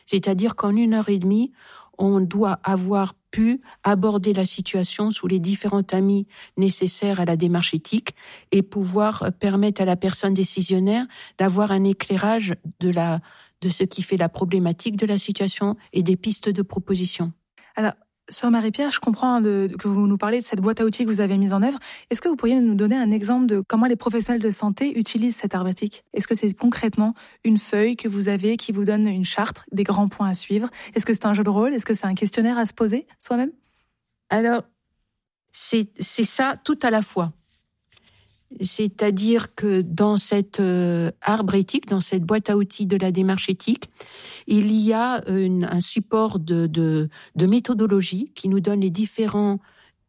C'est-à-dire qu'en 1h30, on doit avoir pu aborder la situation sous les différents tamis nécessaires à la démarche éthique et pouvoir permettre à la personne décisionnaire d'avoir un éclairage de ce qui fait la problématique de la situation et des pistes de proposition. Alors, Sœur Marie-Pierre, je comprends que vous nous parlez de cette boîte à outils que vous avez mise en œuvre. Est-ce que vous pourriez nous donner un exemple de comment les professionnels de santé utilisent cette arbre éthique ? Est-ce que c'est concrètement une feuille que vous avez qui vous donne une charte, des grands points à suivre ? Est-ce que c'est un jeu de rôle ? Est-ce que c'est un questionnaire à se poser soi-même ? Alors, c'est ça tout à la fois. C'est-à-dire que dans cet arbre éthique, dans cette boîte à outils de la démarche éthique, il y a un support de méthodologie qui nous donne les différents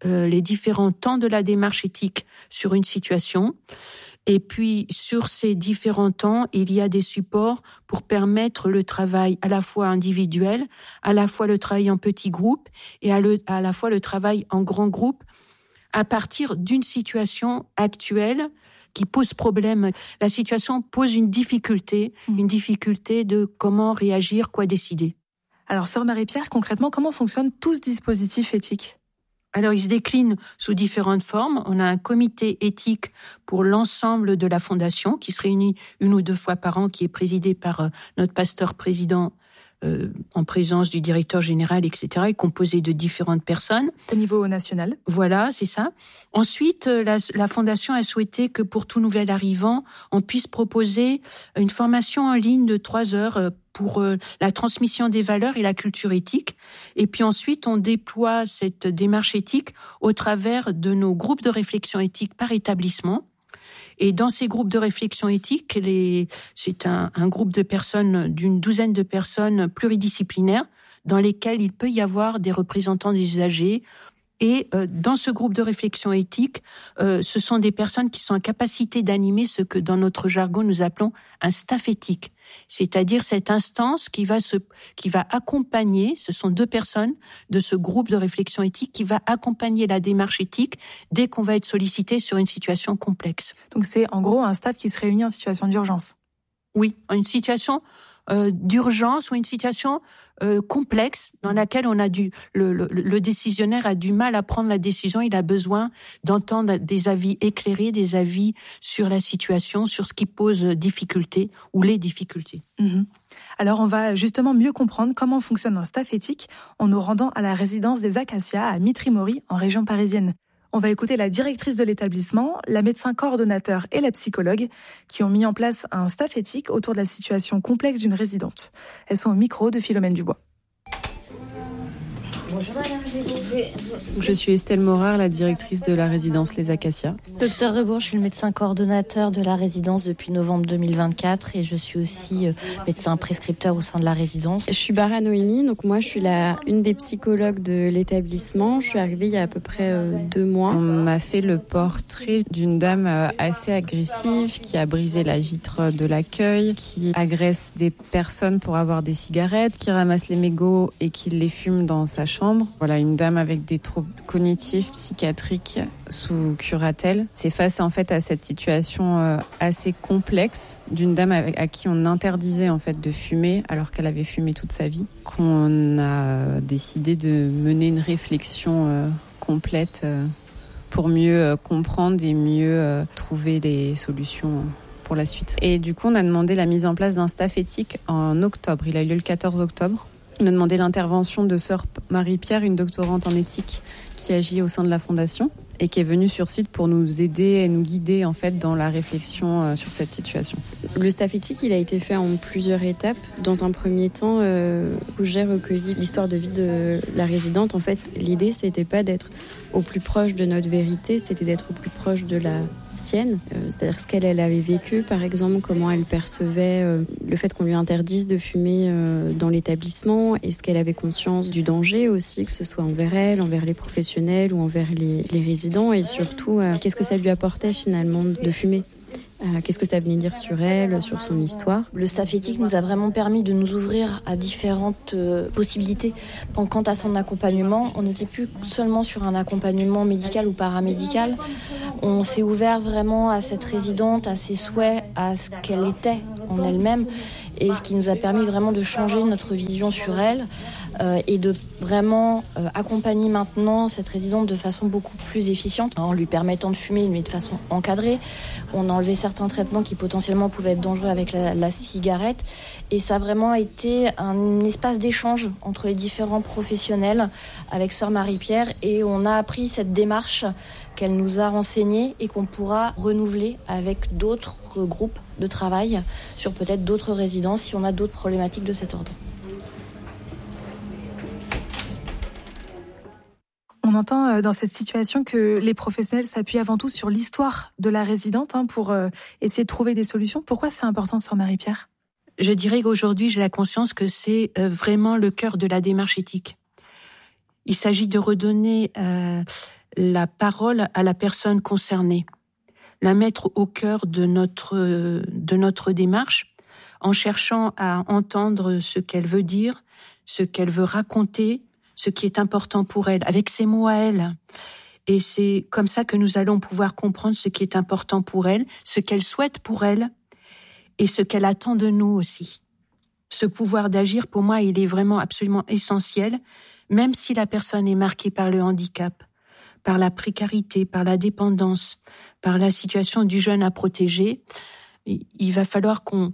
temps de la démarche éthique sur une situation. Et puis, sur ces différents temps, il y a des supports pour permettre le travail à la fois individuel, à la fois le travail en petits groupes et à la fois le travail en grand groupe, à partir d'une situation actuelle qui pose problème. La situation pose une difficulté de comment réagir, quoi décider. Alors, Sœur Marie-Pierre, concrètement, comment fonctionne tout ce dispositif éthique ? Alors, il se décline sous différentes formes. On a un comité éthique pour l'ensemble de la fondation qui se réunit 1 ou 2 fois par an, qui est présidé par notre pasteur président en présence du directeur général, etc., et composé de différentes personnes. Au niveau national. Voilà, c'est ça. Ensuite, la Fondation a souhaité que pour tout nouvel arrivant, on puisse proposer une formation en ligne de 3 heures pour la transmission des valeurs et la culture éthique. Et puis ensuite, on déploie cette démarche éthique au travers de nos groupes de réflexion éthique par établissement. Et dans ces groupes de réflexion éthique, c'est un groupe de personnes, d'une 12aine de personnes pluridisciplinaires, dans lesquelles il peut y avoir des représentants des usagers. Et dans ce groupe de réflexion éthique, ce sont des personnes qui sont en capacité d'animer ce que dans notre jargon nous appelons un staff éthique. C'est-à-dire cette instance qui va accompagner, ce sont 2 personnes de ce groupe de réflexion éthique qui va accompagner la démarche éthique dès qu'on va être sollicité sur une situation complexe. Donc c'est en gros un staff qui se réunit en situation d'urgence. Oui, une situation d'urgence ou une situation complexe dans laquelle le décisionnaire a du mal à prendre la décision. Il a besoin d'entendre des avis éclairés, des avis sur la situation, sur ce qui pose difficulté ou les difficultés. Alors on va justement mieux comprendre comment fonctionne un staff éthique en nous rendant à la résidence des Acacias à Mitry-Mory en région parisienne. On va écouter la directrice de l'établissement, la médecin coordonnateur et la psychologue qui ont mis en place un staff éthique autour de la situation complexe d'une résidente. Elles sont au micro de Philomène Dubois. Bonjour madame, Je suis Estelle Morard, la directrice de la résidence Les Acacias. Docteur Rebourg, je suis le médecin coordonnateur de la résidence depuis novembre 2024 et je suis aussi médecin prescripteur au sein de la résidence. Je suis Bara Noémie, donc moi je suis une des psychologues de l'établissement. Je suis arrivée il y a à peu près 2 mois. On m'a fait le portrait d'une dame assez agressive qui a brisé la vitre de l'accueil, qui agresse des personnes pour avoir des cigarettes, qui ramasse les mégots et qui les fume dans sa chambre. Voilà, une dame avec des troubles cognitifs, psychiatriques sous curatelle. C'est face en fait à cette situation assez complexe d'une dame à qui on interdisait en fait de fumer alors qu'elle avait fumé toute sa vie, qu'on a décidé de mener une réflexion complète pour mieux comprendre et mieux trouver des solutions pour la suite. Et du coup, on a demandé la mise en place d'un staff éthique en octobre. Il a eu lieu le 14 octobre. On a demandé l'intervention de sœur Marie-Pierre, une doctorante en éthique qui agit au sein de la Fondation et qui est venue sur site pour nous aider et nous guider en fait dans la réflexion sur cette situation. Le staff éthique, il a été fait en plusieurs étapes. Dans un premier temps, où j'ai recueilli l'histoire de vie de la résidente, en fait, l'idée, c'était pas d'être au plus proche de notre vérité, c'était d'être au plus proche de la sienne, c'est-à-dire ce qu'elle avait vécu, par exemple, comment elle percevait le fait qu'on lui interdise de fumer dans l'établissement, est-ce qu'elle avait conscience du danger aussi, que ce soit envers elle, envers les professionnels ou envers les résidents, et surtout, qu'est-ce que ça lui apportait finalement de fumer. Qu'est-ce que ça venait dire sur elle, sur son histoire. Le staff éthique nous a vraiment permis de nous ouvrir à différentes possibilités. Quant à son accompagnement, on n'était plus seulement sur un accompagnement médical ou paramédical. On s'est ouvert vraiment à cette résidente, à ses souhaits, à ce qu'elle était en elle-même. et ce qui nous a permis vraiment de changer notre vision sur elle et de vraiment accompagner maintenant cette résidente de façon beaucoup plus efficiente en lui permettant de fumer mais de façon encadrée. On a enlevé certains traitements qui potentiellement pouvaient être dangereux avec la cigarette et ça a vraiment été un espace d'échange entre les différents professionnels avec Sœur Marie-Pierre et on a appris cette démarche qu'elle nous a renseignée et qu'on pourra renouveler avec d'autres groupes de travail sur peut-être d'autres résidences si on a d'autres problématiques de cet ordre. On entend dans cette situation que les professionnels s'appuient avant tout sur l'histoire de la résidente pour essayer de trouver des solutions. Pourquoi c'est important, Sœur Marie-Pierre ? Je dirais qu'aujourd'hui, j'ai la conscience que c'est vraiment le cœur de la démarche éthique. Il s'agit de redonner la parole à la personne concernée, la mettre au cœur de notre démarche, en cherchant à entendre ce qu'elle veut dire, ce qu'elle veut raconter, ce qui est important pour elle, avec ses mots à elle. Et c'est comme ça que nous allons pouvoir comprendre ce qui est important pour elle, ce qu'elle souhaite pour elle, et ce qu'elle attend de nous aussi. Ce pouvoir d'agir, pour moi, il est vraiment absolument essentiel, même si la personne est marquée par le handicap, par la précarité, par la dépendance, par la situation du jeune à protéger. Il va falloir qu'on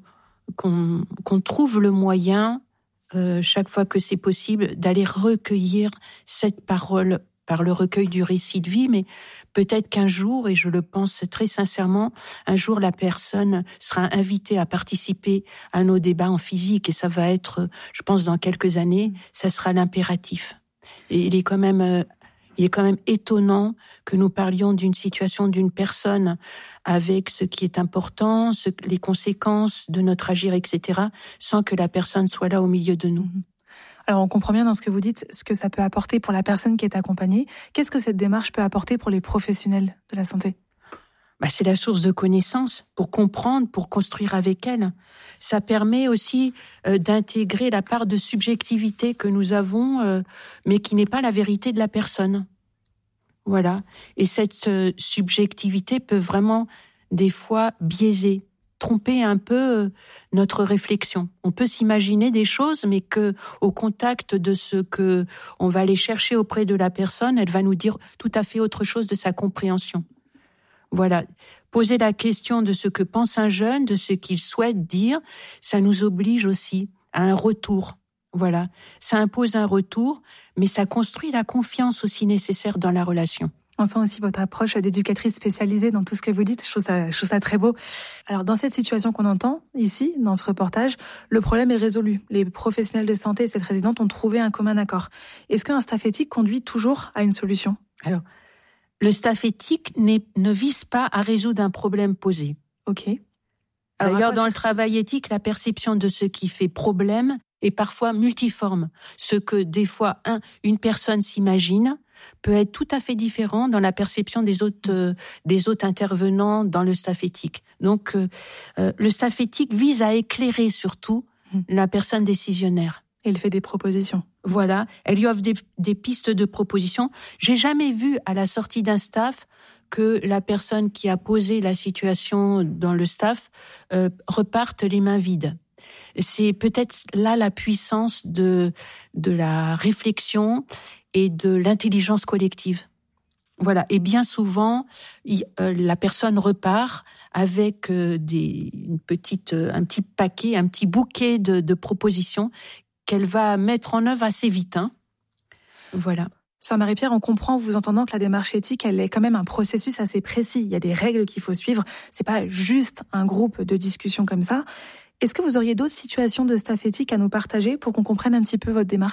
trouve le moyen, chaque fois que c'est possible, d'aller recueillir cette parole par le recueil du récit de vie, mais peut-être qu'un jour, et je le pense très sincèrement, un jour la personne sera invitée à participer à nos débats en physique, et ça va être, je pense dans quelques années, ça sera l'impératif. Et il est quand même étonnant que nous parlions d'une situation d'une personne avec ce qui est important, les conséquences de notre agir, etc., sans que la personne soit là au milieu de nous. Alors on comprend bien dans ce que vous dites, ce que ça peut apporter pour la personne qui est accompagnée. Qu'est-ce que cette démarche peut apporter pour les professionnels de la santé ? C'est la source de connaissances pour comprendre, pour construire avec elle. Ça permet aussi d'intégrer la part de subjectivité que nous avons, mais qui n'est pas la vérité de la personne. Voilà. Et cette subjectivité peut vraiment, des fois, biaiser, tromper un peu notre réflexion. On peut s'imaginer des choses, mais que, au contact de ce que on va aller chercher auprès de la personne, elle va nous dire tout à fait autre chose de sa compréhension. Voilà. Poser la question de ce que pense un jeune, de ce qu'il souhaite dire, ça nous oblige aussi à un retour. Voilà. Ça impose un retour, mais ça construit la confiance aussi nécessaire dans la relation. On sent aussi votre approche d'éducatrice spécialisée dans tout ce que vous dites. Je trouve ça très beau. Alors, dans cette situation qu'on entend ici, dans ce reportage, le problème est résolu. Les professionnels de santé et cette résidente ont trouvé un commun accord. Est-ce qu'un staff éthique conduit toujours à une solution ? Alors, le staff éthique ne vise pas à résoudre un problème posé. Ok. Alors, d'ailleurs, dans le travail éthique, la perception de ce qui fait problème est parfois multiforme. Ce que, des fois, une personne s'imagine peut être tout à fait différent dans la perception des autres intervenants dans le staff éthique. Donc, le staff éthique vise à éclairer surtout la personne décisionnaire. Et il fait des propositions. Voilà, elle lui offre des pistes de propositions. J'ai jamais vu à la sortie d'un staff que la personne qui a posé la situation dans le staff reparte les mains vides. C'est peut-être là la puissance de la réflexion et de l'intelligence collective. Voilà. Et bien souvent, la personne repart avec un petit paquet, un petit bouquet de propositions qu'elle va mettre en œuvre assez vite. Voilà. Sœur Marie-Pierre, on comprend, vous entendant, que la démarche éthique, elle est quand même un processus assez précis. Il y a des règles qu'il faut suivre. C'est pas juste un groupe de discussion comme ça. Est-ce que vous auriez d'autres situations de staff éthique à nous partager pour qu'on comprenne un petit peu votre démarche ?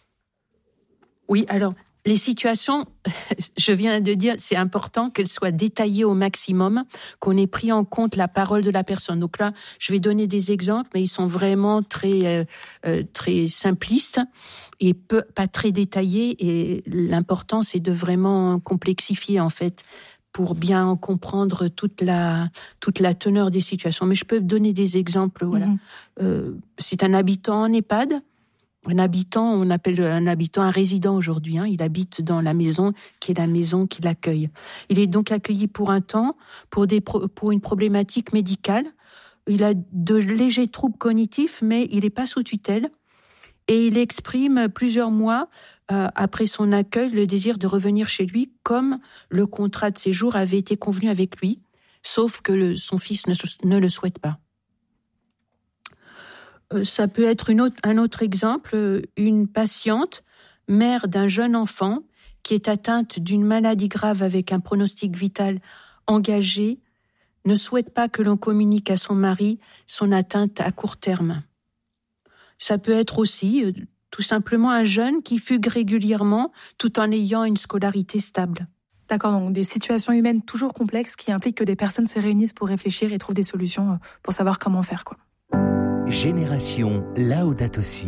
Oui, alors, les situations, je viens de dire, c'est important qu'elles soient détaillées au maximum, qu'on ait pris en compte la parole de la personne. Donc là, je vais donner des exemples, mais ils sont vraiment très simplistes et pas très détaillés. Et l'important, c'est de vraiment complexifier, en fait, pour bien comprendre toute la teneur des situations. Mais je peux donner des exemples, voilà. C'est un habitant en EHPAD. On appelle un habitant un résident aujourd'hui. Il habite dans la maison qui est la maison qui l'accueille. Il est donc accueilli pour un temps, pour une problématique médicale, Il a de légers troubles cognitifs, mais il n'est pas sous tutelle. Et il exprime plusieurs mois après son accueil le désir de revenir chez lui, comme le contrat de séjour avait été convenu avec lui, sauf que son fils ne le souhaite pas. Ça peut être un autre exemple, une patiente, mère d'un jeune enfant, qui est atteinte d'une maladie grave avec un pronostic vital engagé, ne souhaite pas que l'on communique à son mari son atteinte à court terme. Ça peut être aussi tout simplement un jeune qui fugue régulièrement tout en ayant une scolarité stable. D'accord, donc des situations humaines toujours complexes qui impliquent que des personnes se réunissent pour réfléchir et trouvent des solutions pour savoir comment faire, quoi. Génération Laudato Si.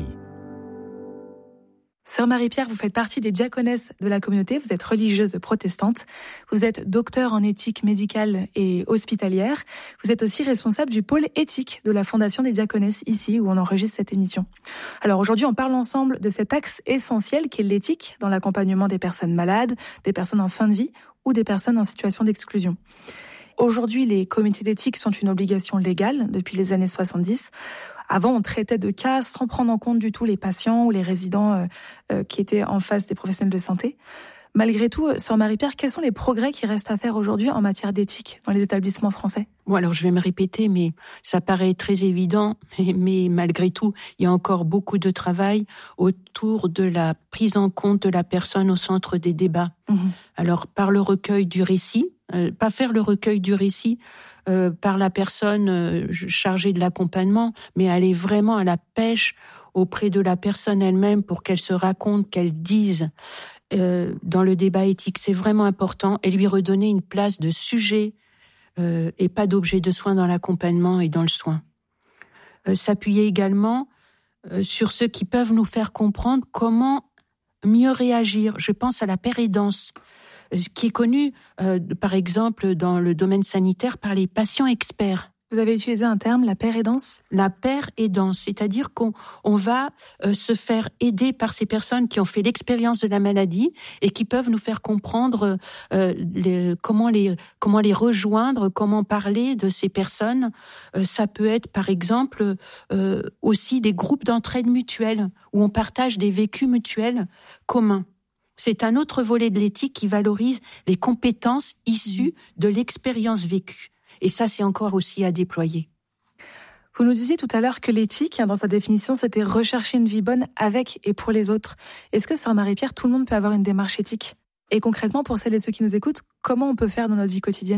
Sœur Marie-Pierre, vous faites partie des diaconesses de la communauté, vous êtes religieuse protestante, vous êtes docteur en éthique médicale et hospitalière, vous êtes aussi responsable du pôle éthique de la Fondation des diaconesses, ici où on enregistre cette émission. Alors aujourd'hui, on parle ensemble de cet axe essentiel qui est l'éthique dans l'accompagnement des personnes malades, des personnes en fin de vie ou des personnes en situation d'exclusion. Aujourd'hui, les comités d'éthique sont une obligation légale depuis les années 70. Avant, on traitait de cas sans prendre en compte du tout les patients ou les résidents qui étaient en face des professionnels de santé. Malgré tout, Sœur Marie-Pierre, quels sont les progrès qui restent à faire aujourd'hui en matière d'éthique dans les établissements français ? Bon, alors je vais me répéter, mais ça paraît très évident, mais malgré tout, il y a encore beaucoup de travail autour de la prise en compte de la personne au centre des débats. Alors, par le recueil du récit, pas faire le recueil du récit par la personne chargée de l'accompagnement, mais aller vraiment à la pêche auprès de la personne elle-même pour qu'elle se raconte, qu'elle dise dans le débat éthique. C'est vraiment important, et lui redonner une place de sujet et pas d'objet de soin dans l'accompagnement et dans le soin. S'appuyer également sur ceux qui peuvent nous faire comprendre comment mieux réagir. Je pense à la pérédance, qui est connue, par exemple, dans le domaine sanitaire par les patients experts. Vous avez utilisé un terme, la pérédance ? La pérédance, c'est-à-dire qu'on va se faire aider par ces personnes qui ont fait l'expérience de la maladie et qui peuvent nous faire comprendre comment les rejoindre, comment parler de ces personnes. Ça peut être, par exemple, aussi des groupes d'entraide mutuelle où on partage des vécus mutuels communs. C'est un autre volet de l'éthique qui valorise les compétences issues de l'expérience vécue. Et ça, c'est encore aussi à déployer. Vous nous disiez tout à l'heure que l'éthique, dans sa définition, c'était rechercher une vie bonne avec et pour les autres. Est-ce que, Sœur Marie-Pierre, tout le monde peut avoir une démarche éthique ? Et concrètement, pour celles et ceux qui nous écoutent, comment on peut faire dans notre vie quotidienne ?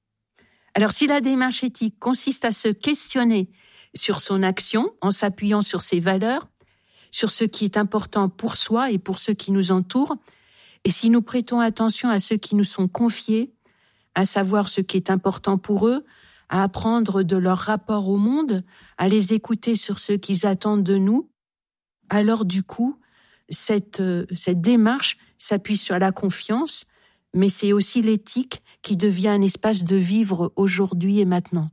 Alors, si la démarche éthique consiste à se questionner sur son action, en s'appuyant sur ses valeurs, sur ce qui est important pour soi et pour ceux qui nous entourent, et si nous prêtons attention à ceux qui nous sont confiés, à savoir ce qui est important pour eux, à apprendre de leur rapport au monde, à les écouter sur ce qu'ils attendent de nous, alors du coup, cette démarche s'appuie sur la confiance, mais c'est aussi l'éthique qui devient un espace de vivre aujourd'hui et maintenant.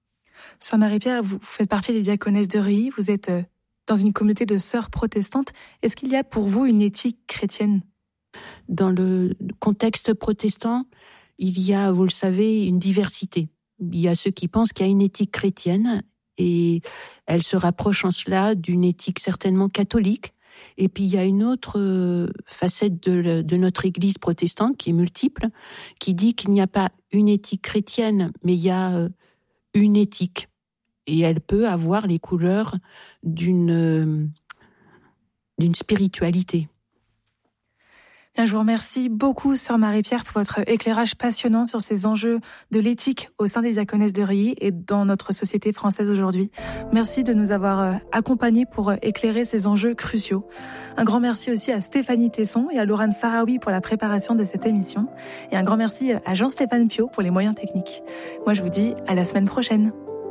Sœur Marie-Pierre, vous faites partie des diaconesses de Reuilly, vous êtes dans une communauté de sœurs protestantes. Est-ce qu'il y a pour vous une éthique chrétienne ? Dans le contexte protestant, il y a, vous le savez, une diversité. Il y a ceux qui pensent qu'il y a une éthique chrétienne et elle se rapproche en cela d'une éthique certainement catholique. Et puis il y a une autre facette de notre Église protestante qui est multiple, qui dit qu'il n'y a pas une éthique chrétienne, mais il y a une éthique. Et elle peut avoir les couleurs d'une spiritualité. Bien, je vous remercie beaucoup, Sœur Marie-Pierre, pour votre éclairage passionnant sur ces enjeux de l'éthique au sein des diaconesses de Reuilly et dans notre société française aujourd'hui. Merci de nous avoir accompagnés pour éclairer ces enjeux cruciaux. Un grand merci aussi à Stéphanie Tesson et à Laurent Sarawi pour la préparation de cette émission. Et un grand merci à Jean-Stéphane Piot pour les moyens techniques. Moi, je vous dis à la semaine prochaine.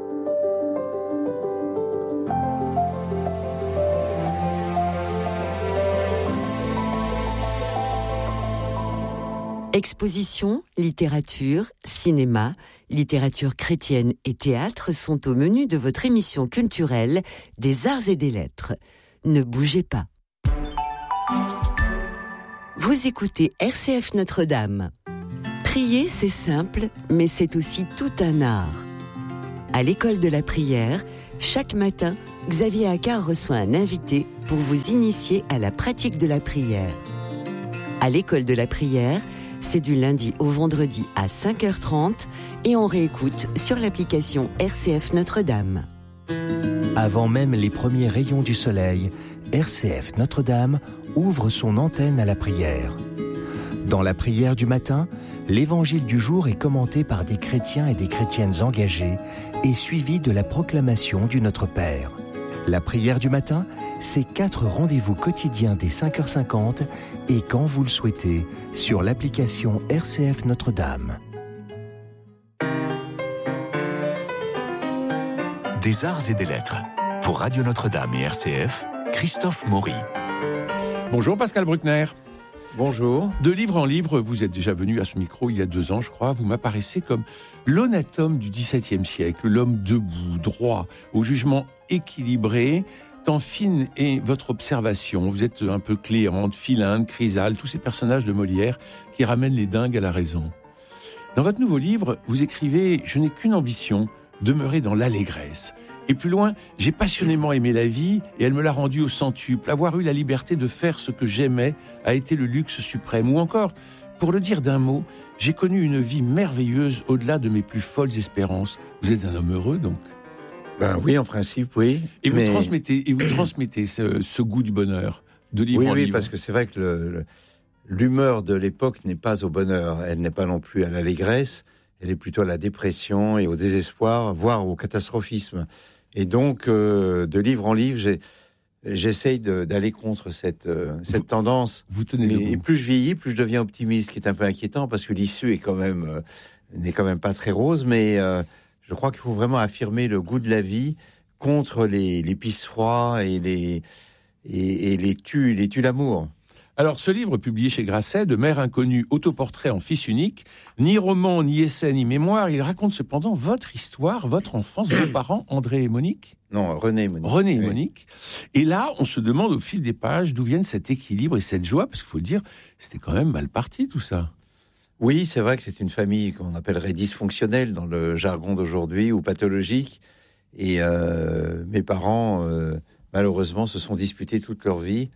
Expositions, littérature, cinéma, littérature chrétienne et théâtre sont au menu de votre émission culturelle des Arts et des Lettres. Ne bougez pas. Vous écoutez RCF Notre-Dame. Prier, c'est simple, mais c'est aussi tout un art. À l'école de la prière, chaque matin, Xavier Accard reçoit un invité pour vous initier à la pratique de la prière. À l'école de la prière, c'est du lundi au vendredi à 5h30 et on réécoute sur l'application RCF Notre-Dame. Avant même les premiers rayons du soleil, RCF Notre-Dame ouvre son antenne à la prière. Dans la prière du matin, l'évangile du jour est commenté par des chrétiens et des chrétiennes engagés et suivi de la proclamation du Notre Père. La prière du matin, c'est 4 rendez-vous quotidiens dès 5h50 et quand vous le souhaitez, sur l'application RCF Notre-Dame. Des arts et des lettres. Pour Radio Notre-Dame et RCF, Christophe Maury. Bonjour Pascal Bruckner. Bonjour. De livre en livre, vous êtes déjà venu à ce micro il y a 2 ans, je crois. Vous m'apparaissez comme l'honnête homme du XVIIe siècle, l'homme debout, droit, au jugement équilibré. Tant fine est votre observation. Vous êtes un peu Cléante, Philinte, Chrysale, tous ces personnages de Molière qui ramènent les dingues à la raison. Dans votre nouveau livre, vous écrivez « Je n'ai qu'une ambition, demeurer dans l'allégresse ». Et plus loin, j'ai passionnément aimé la vie et elle me l'a rendue au centuple. Avoir eu la liberté de faire ce que j'aimais a été le luxe suprême. Ou encore, pour le dire d'un mot, j'ai connu une vie merveilleuse au-delà de mes plus folles espérances. Vous êtes un homme heureux, donc ? Ben oui, en principe, oui. Et vous transmettez ce goût du bonheur, de livre en livre. Oui, parce que c'est vrai que l'humeur de l'époque n'est pas au bonheur. Elle n'est pas non plus à l'allégresse. Elle est plutôt à la dépression et au désespoir, voire au catastrophisme. Et donc, de livre en livre, j'essaye d'aller contre cette tendance. Vous tenez le et plus je vieillis, plus je deviens optimiste, ce qui est un peu inquiétant, parce que l'issue n'est quand même pas très rose, mais je crois qu'il faut vraiment affirmer le goût de la vie contre les pisse-froids et les tues l'amour. Alors, ce livre, publié chez Grasset, de mère inconnue, autoportrait en fils unique, ni roman, ni essai, ni mémoire, il raconte cependant votre histoire, votre enfance, vos parents, André et Monique. Non, René et Monique. René et Monique. Et là, on se demande au fil des pages d'où viennent cet équilibre et cette joie, parce qu'il faut le dire, c'était quand même mal parti tout ça. Oui, c'est vrai que c'est une famille qu'on appellerait dysfonctionnelle dans le jargon d'aujourd'hui, ou pathologique. Et mes parents, malheureusement, se sont disputés toute leur vie.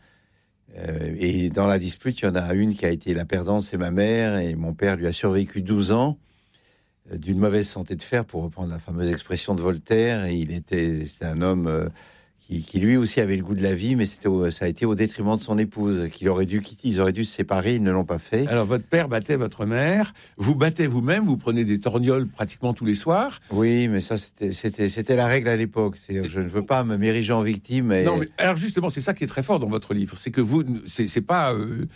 Et dans la dispute, il y en a une qui a été la perdante, c'est ma mère, et mon père lui a survécu 12 ans d'une mauvaise santé de fer, pour reprendre la fameuse expression de Voltaire. Et c'était un homme qui lui aussi avait le goût de la vie, mais ça a été au détriment de son épouse, qu'ils auraient dû quitter, ils auraient dû se séparer, ils ne l'ont pas fait. Alors votre père battait votre mère, vous battez vous-même, vous prenez des torgnoles pratiquement tous les soirs. Oui, mais ça c'était la règle à l'époque. Je ne veux pas m'ériger en victime. Mais... Non, mais alors justement, c'est ça qui est très fort dans votre livre, c'est que c'est pas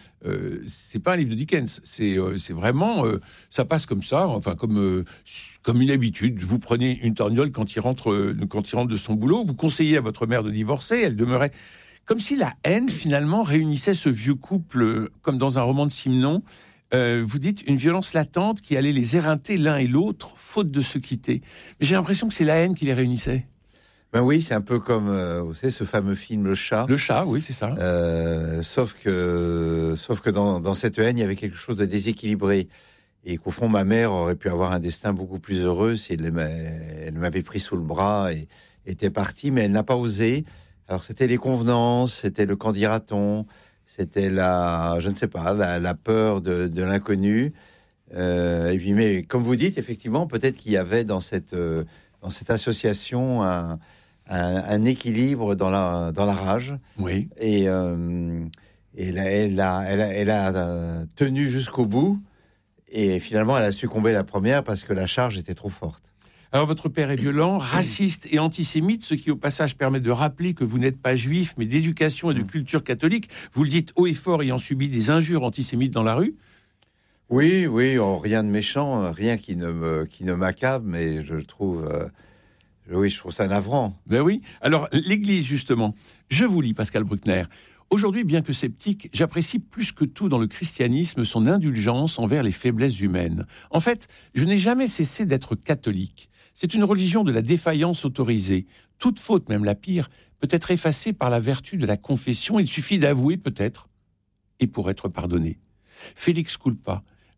un livre de Dickens, c'est vraiment ça passe comme ça, enfin comme une habitude. Vous prenez une torgnole quand il rentre de son boulot, vous conseillez à votre mère de divorcer, elle demeurait comme si la haine finalement réunissait ce vieux couple comme dans un roman de Simenon. Vous dites une violence latente qui allait les éreinter l'un et l'autre, faute de se quitter. Mais j'ai l'impression que c'est la haine qui les réunissait. Ben oui, c'est un peu comme, vous savez, ce fameux film Le Chat. Le Chat, oui, c'est ça. Sauf que dans cette haine, il y avait quelque chose de déséquilibré. Et qu'au fond, ma mère aurait pu avoir un destin beaucoup plus heureux si elle m'avait pris sous le bras et était partie, mais elle n'a pas osé. Alors, c'était les convenances, c'était le qu'en dira-t-on, c'était la peur de l'inconnu. Et puis, mais comme vous dites, effectivement, peut-être qu'il y avait dans cette association un équilibre dans la rage. Oui. Et elle a tenu jusqu'au bout. Et finalement, elle a succombé la première parce que la charge était trop forte. Alors, votre père est violent, raciste et antisémite, ce qui, au passage, permet de rappeler que vous n'êtes pas juif, mais d'éducation et de culture catholique. Vous le dites haut et fort, ayant subi des injures antisémites dans la rue. Oui, rien de méchant, rien qui ne m'accable, mais je trouve ça navrant. Ben oui. Alors, l'Église, justement. Je vous lis, Pascal Bruckner. Aujourd'hui, bien que sceptique, j'apprécie plus que tout dans le christianisme son indulgence envers les faiblesses humaines. En fait, je n'ai jamais cessé d'être catholique. C'est une religion de la défaillance autorisée. Toute faute, même la pire, peut être effacée par la vertu de la confession. Il suffit d'avouer, peut-être, et pour être pardonné. Félix culpa,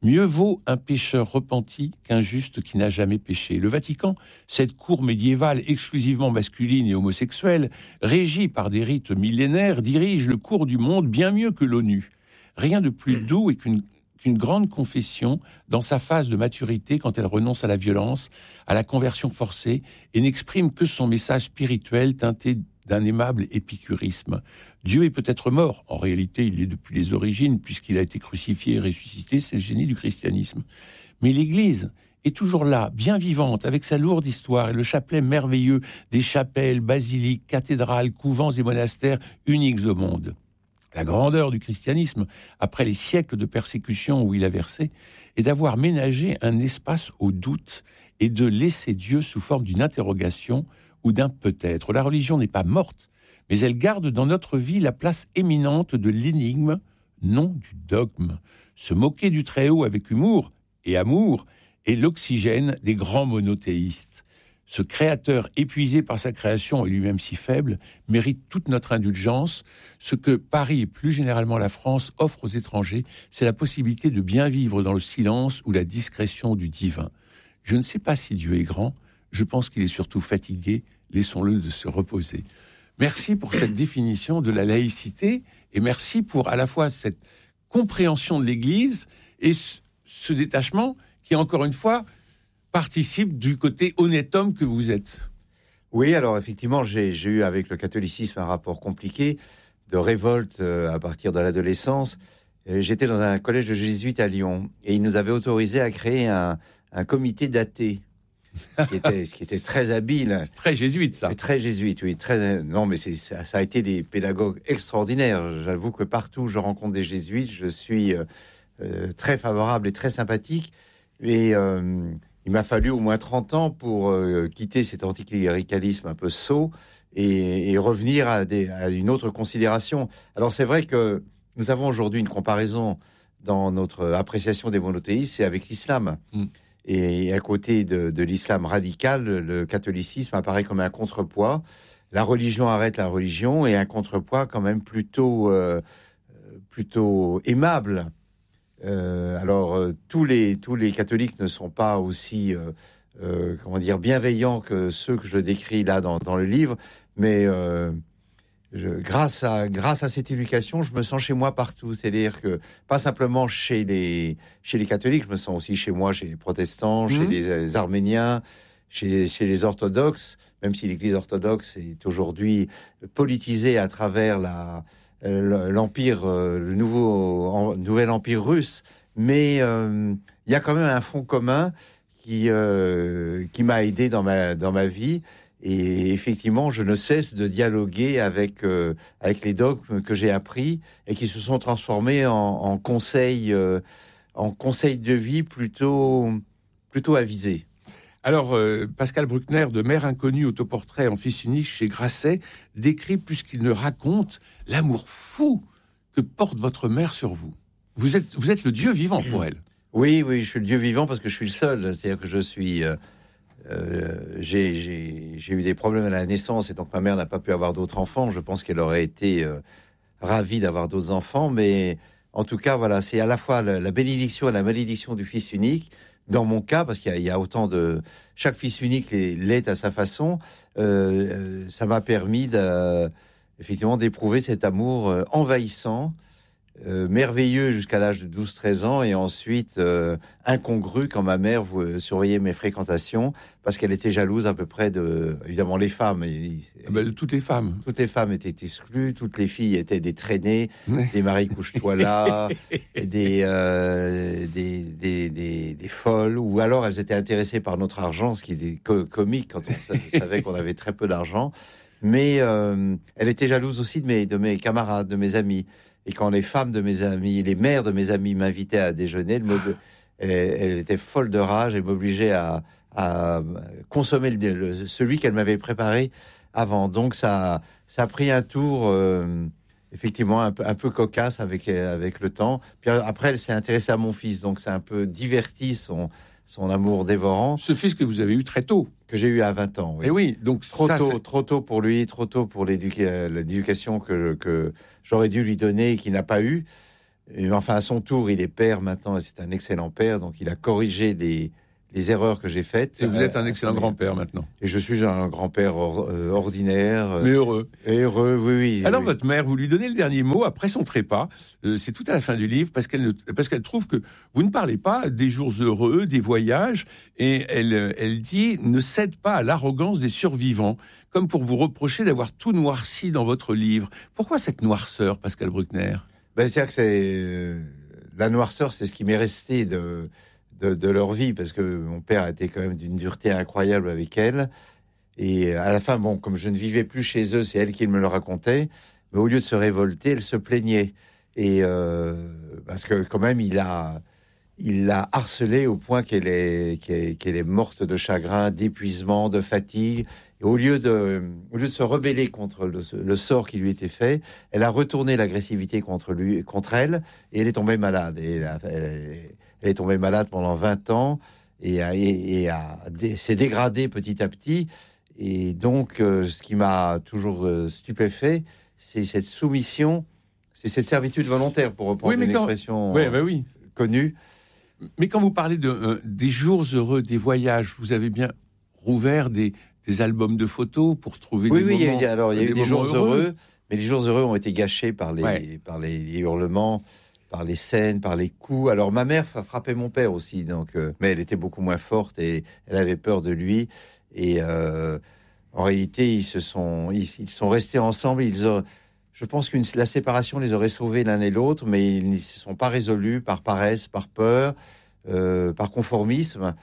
Mieux vaut un pécheur repenti qu'un juste qui n'a jamais péché. Le Vatican, cette cour médiévale exclusivement masculine et homosexuelle, régie par des rites millénaires, dirige le cours du monde bien mieux que l'ONU. Rien de plus doux et qu'une grande confession dans sa phase de maturité quand elle renonce à la violence, à la conversion forcée et n'exprime que son message spirituel teinté d'un aimable épicurisme. Dieu est peut-être mort. En réalité, il est depuis les origines, puisqu'il a été crucifié et ressuscité. C'est le génie du christianisme. Mais l'Église est toujours là, bien vivante, avec sa lourde histoire et le chapelet merveilleux des chapelles, basiliques, cathédrales, couvents et monastères uniques au monde. La grandeur du christianisme, après les siècles de persécution où il a versé, est d'avoir ménagé un espace au doute et de laisser Dieu sous forme d'une interrogation ou d'un peut-être. La religion n'est pas morte, mais elle garde dans notre vie la place éminente de l'énigme, non du dogme. Se moquer du Très-Haut avec humour et amour est l'oxygène des grands monothéistes. Ce créateur épuisé par sa création et lui-même si faible mérite toute notre indulgence. Ce que Paris et plus généralement la France offrent aux étrangers, c'est la possibilité de bien vivre dans le silence ou la discrétion du divin. Je ne sais pas si Dieu est grand, je pense qu'il est surtout fatigué. Laissons-le de se reposer. Merci pour cette définition de la laïcité et merci pour à la fois cette compréhension de l'Église et ce détachement qui, encore une fois, participe du côté honnête homme que vous êtes. Oui, alors effectivement, j'ai eu avec le catholicisme un rapport compliqué, de révolte à partir de l'adolescence. J'étais dans un collège de jésuites à Lyon et ils nous avaient autorisé à créer un comité d'athées. Ce qui était très habile. Très jésuite, ça. Très jésuite, oui. Non, mais ça a été des pédagogues extraordinaires. J'avoue que partout où je rencontre des jésuites, je suis très favorable et très sympathique. Et il m'a fallu au moins 30 ans pour quitter cet anticléricalisme un peu sot et revenir à une autre considération. Alors, c'est vrai que nous avons aujourd'hui une comparaison dans notre appréciation des monothéistes, c'est avec l'islam. Et à côté de l'islam radical, le catholicisme apparaît comme un contrepoids. La religion arrête la religion et un contrepoids quand même plutôt aimable. Alors, tous les catholiques ne sont pas aussi bienveillants que ceux que je décris là dans le livre, mais grâce à cette éducation, je me sens chez moi partout. C'est-à-dire que pas simplement chez les catholiques, je me sens aussi chez moi, chez les protestants, chez les arméniens, chez les orthodoxes, même si l'Église orthodoxe est aujourd'hui politisée à travers l'empire, le nouvel empire russe. Mais il y a quand même un fond commun qui m'a aidé dans ma vie. Et effectivement, je ne cesse de dialoguer avec les dogmes que j'ai appris et qui se sont transformés en conseils de vie plutôt avisés. Alors, Pascal Bruckner, de Mère inconnue, autoportrait en fils unique chez Grasset, décrit plus qu'il ne raconte l'amour fou que porte votre mère sur vous. Vous êtes le Dieu vivant pour elle. Oui, je suis le Dieu vivant parce que je suis le seul. C'est-à-dire que je suis... j'ai eu des problèmes à la naissance et donc ma mère n'a pas pu avoir d'autres enfants. Je pense qu'elle aurait été ravie d'avoir d'autres enfants, mais en tout cas, voilà, c'est à la fois la bénédiction et la malédiction du fils unique. Dans mon cas, parce qu'il y a autant de... Chaque fils unique l'est à sa façon, ça m'a permis effectivement d'éprouver cet amour envahissant, merveilleux jusqu'à l'âge de 12-13 ans, et ensuite incongru quand ma mère surveillait mes fréquentations, parce qu'elle était jalouse à peu près évidemment, les femmes. Toutes les femmes. Toutes les femmes étaient exclues, toutes les filles étaient des traînées, des maris couche-toi là, des folles, ou alors elles étaient intéressées par notre argent, ce qui était comique quand on savait qu'on avait très peu d'argent. Mais elle était jalouse aussi de mes camarades, de mes amis. Et quand les femmes de mes amis, les mères de mes amis m'invitaient à déjeuner, elle était folle de rage et m'obligeait à consommer celui qu'elle m'avait préparé avant. Donc ça a pris un tour effectivement un peu cocasse avec le temps. Puis après, elle s'est intéressée à mon fils, donc ça a un peu diverti son amour dévorant. Ce fils que vous avez eu très tôt. Que j'ai eu à 20 ans. Oui. Et oui, donc trop tôt pour lui, trop tôt pour l'éducation que j'aurais dû lui donner et qu'il n'a pas eu. Et, enfin, à son tour, il est père maintenant, et c'est un excellent père, donc il a corrigé les erreurs que j'ai faites. Et vous êtes un excellent grand-père maintenant. Et je suis un grand-père ordinaire. Mais heureux. Et heureux, oui. Alors oui. votre mère, vous lui donnez le dernier mot après son trépas. C'est tout à la fin du livre parce qu'elle trouve que vous ne parlez pas des jours heureux, des voyages. Et elle dit, ne cède pas à l'arrogance des survivants, comme pour vous reprocher d'avoir tout noirci dans votre livre. Pourquoi cette noirceur, Pascal Bruckner ? C'est-à-dire que la noirceur, c'est ce qui m'est resté de leur vie, parce que mon père était quand même d'une dureté incroyable avec elle. Et à la fin, bon, comme je ne vivais plus chez eux, c'est elle qui me le racontait. Mais au lieu de se révolter, elle se plaignait. Et parce que quand même, il l'a harcelée au point qu'elle est morte de chagrin, d'épuisement, de fatigue. Et au lieu de se rebeller contre le sort qui lui était fait, elle a retourné l'agressivité contre elle, et elle est tombée malade. Et elle est tombée malade pendant 20 ans et s'est dégradée petit à petit. Et donc, ce qui m'a toujours stupéfait, c'est cette soumission, c'est cette servitude volontaire, pour reprendre une expression connue. Mais quand vous parlez des jours heureux, des voyages, vous avez bien rouvert des albums de photos pour trouver des moments. Oui, il y a eu des jours heureux, mais les jours heureux ont été gâchés par les hurlements, par les scènes, par les coups. Alors ma mère frappait mon père aussi, donc, mais elle était beaucoup moins forte et elle avait peur de lui. Et en réalité, ils sont restés ensemble. Je pense que la séparation les aurait sauvés l'un et l'autre, mais ils ne se sont pas résolus par paresse, par peur, par conformisme.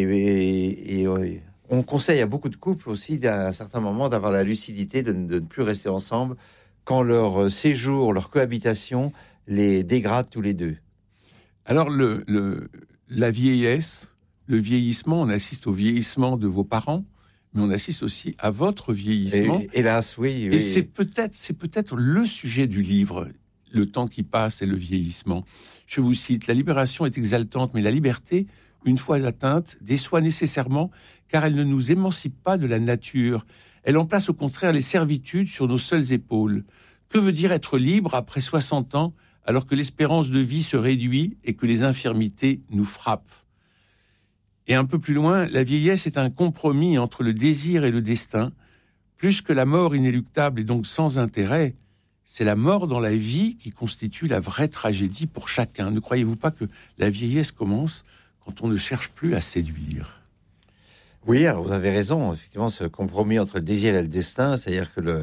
Et on conseille à beaucoup de couples aussi, à un certain moment, d'avoir la lucidité de ne plus rester ensemble quand leur séjour, leur cohabitation les dégrade tous les deux. Alors, la vieillesse, le vieillissement, on assiste au vieillissement de vos parents, mais on assiste aussi à votre vieillissement. Hélas, oui. Et c'est peut-être le sujet du livre, le temps qui passe et le vieillissement. Je vous cite, « La libération est exaltante, mais la liberté, une fois atteinte, déçoit nécessairement, car elle ne nous émancipe pas de la nature. Elle en place au contraire les servitudes sur nos seules épaules. Que veut dire être libre après 60 ans, alors que l'espérance de vie se réduit et que les infirmités nous frappent ?» Et un peu plus loin, la vieillesse est un compromis entre le désir et le destin. Plus que la mort inéluctable et donc sans intérêt, c'est la mort dans la vie qui constitue la vraie tragédie pour chacun. Ne croyez-vous pas que la vieillesse commence quand on ne cherche plus à séduire ? Oui, alors vous avez raison. Effectivement, ce compromis entre le désir et le destin, c'est-à-dire que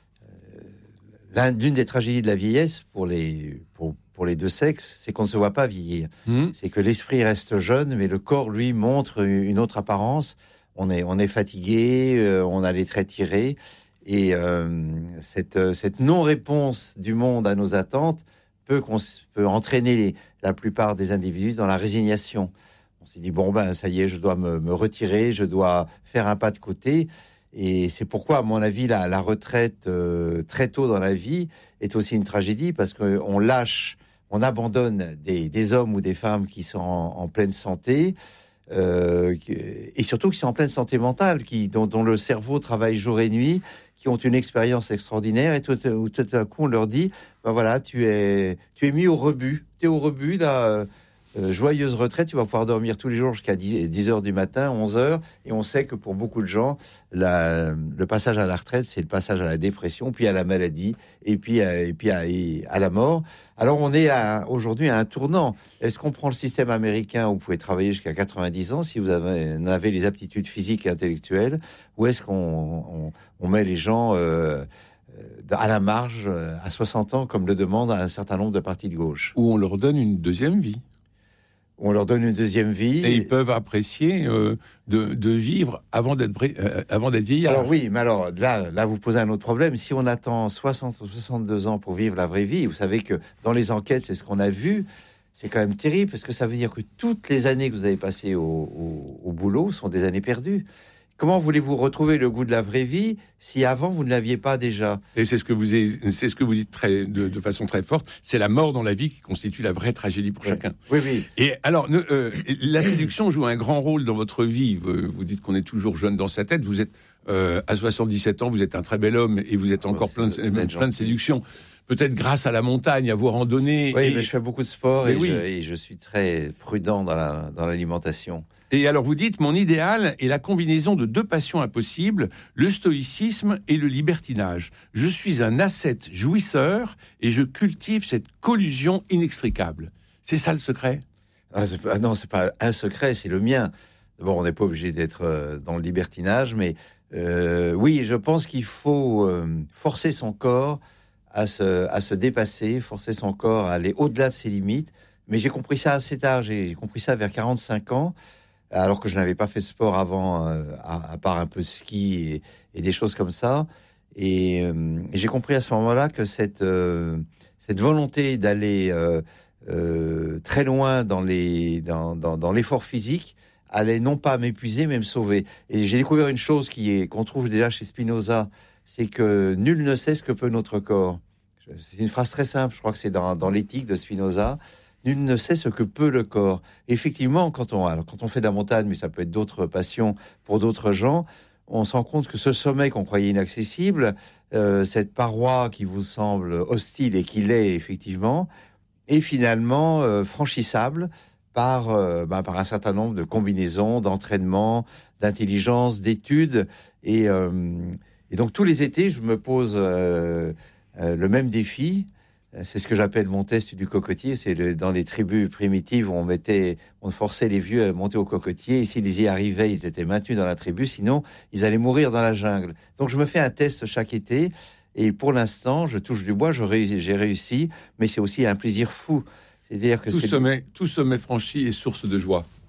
l'une des tragédies de la vieillesse pour les deux sexes, c'est qu'on ne se voit pas vieillir. C'est que l'esprit reste jeune, mais le corps, lui, montre une autre apparence. On est fatigué, on a les traits tirés. Et cette non-réponse du monde à nos attentes peut entraîner la plupart des individus dans la résignation. On s'est dit, ça y est, je dois me retirer, je dois faire un pas de côté. Et c'est pourquoi, à mon avis, la retraite très tôt dans la vie est aussi une tragédie, parce qu'on abandonne des hommes ou des femmes qui sont en pleine santé, et surtout qui sont en pleine santé mentale, dont le cerveau travaille jour et nuit, qui ont une expérience extraordinaire, et tout à coup on leur dit, tu es mis au rebut, tu es au rebut là. Joyeuse retraite, tu vas pouvoir dormir tous les jours jusqu'à 10h du matin, 11h, et on sait que pour beaucoup de gens, le passage à la retraite, c'est le passage à la dépression, puis à la maladie, et puis à la mort. Alors on est aujourd'hui à un tournant. Est-ce qu'on prend le système américain où vous pouvez travailler jusqu'à 90 ans si vous avez les aptitudes physiques et intellectuelles, ou est-ce qu'on met les gens à la marge à 60 ans, comme le demande un certain nombre de partis de gauche? Ou on leur donne une deuxième vie. On leur donne une deuxième vie. Et ils peuvent apprécier de vivre avant d'être vieillard. Alors oui, mais alors là, vous posez un autre problème. Si on attend 60 ou 62 ans pour vivre la vraie vie, vous savez que dans les enquêtes, c'est ce qu'on a vu, c'est quand même terrible, parce que ça veut dire que toutes les années que vous avez passées au boulot sont des années perdues. Comment voulez-vous retrouver le goût de la vraie vie si avant vous ne l'aviez pas déjà? Et c'est ce que vous dites de façon très forte. C'est la mort dans la vie qui constitue la vraie tragédie pour chacun. Oui. Et alors, la séduction joue un grand rôle dans votre vie. Vous dites qu'on est toujours jeune dans sa tête. Vous êtes à 77 ans, vous êtes un très bel homme et vous êtes encore plein de séduction. peut-être grâce à la montagne, à vos randonnées. Oui, mais je fais beaucoup de sport Mais et, oui. je suis très prudent dans l'alimentation. Et alors vous dites, mon idéal est la combinaison de deux passions impossibles, le stoïcisme et le libertinage. Je suis un ascète jouisseur et je cultive cette collusion inextricable. C'est ça le secret ? Non, c'est pas un secret, c'est le mien. Bon, on n'est pas obligé d'être dans le libertinage, mais oui, je pense qu'il faut forcer son corps à se dépasser, forcer son corps à aller au-delà de ses limites. Mais j'ai compris ça assez tard, j'ai compris ça vers 45 ans, alors que je n'avais pas fait de sport avant, à part un peu de ski et des choses comme ça. Et j'ai compris à ce moment-là que cette volonté d'aller très loin dans l'effort physique allait non pas m'épuiser, mais me sauver. Et j'ai découvert une chose qu'on trouve déjà chez Spinoza, c'est que nul ne sait ce que peut notre corps. C'est une phrase très simple, je crois que c'est dans l'éthique de Spinoza. Nul ne sait ce que peut le corps. Effectivement, quand on fait de la montagne, mais ça peut être d'autres passions pour d'autres gens, on se rend compte que ce sommet qu'on croyait inaccessible, cette paroi qui vous semble hostile et qui l'est effectivement, est finalement franchissable par un certain nombre de combinaisons, d'entraînements, d'intelligence, d'études. Et donc tous les étés, je me pose le même défi. C'est ce que j'appelle mon test du cocotier. C'est dans les tribus primitives où on forçait les vieux à monter au cocotier. Et s'ils y arrivaient, ils étaient maintenus dans la tribu. Sinon, ils allaient mourir dans la jungle. Donc, je me fais un test chaque été. Et pour l'instant, je touche du bois. J'ai réussi. Mais c'est aussi un plaisir fou. C'est-à-dire que tout sommet franchi est source de joie.